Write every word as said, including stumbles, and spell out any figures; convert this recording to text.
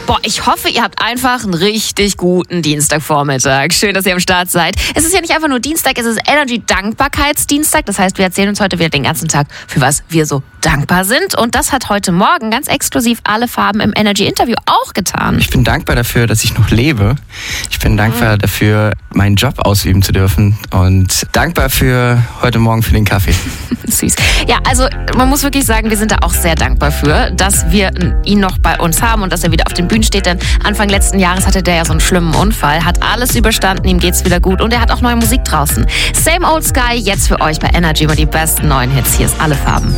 Boah, ich hoffe, ihr habt einfach einen richtig guten Dienstagvormittag. Schön, dass ihr am Start seid. Es ist ja nicht einfach nur Dienstag, es ist Energy-Dankbarkeitsdienstag. Das heißt, wir erzählen uns heute wieder den ganzen Tag, für was wir so dankbar sind. Und das hat heute Morgen ganz exklusiv alle Farben im Energy-Interview auch getan. Ich bin dankbar dafür, dass ich noch lebe. Ich bin dankbar dafür, meinen Job ausüben zu dürfen. Und dankbar für heute Morgen für den Kaffee. Süß. Ja, also man muss wirklich sagen, wir sind da auch sehr dankbar für, dass wir ihn noch bei uns haben und dass er wieder auf den Bühnen steht. Denn Anfang letzten Jahres hatte der ja so einen schlimmen Unfall, hat alles überstanden, ihm geht's wieder gut und er hat auch neue Musik draußen. Same Old Sky, jetzt für euch bei Energy über die besten neuen Hits. Hier ist Alle Farben.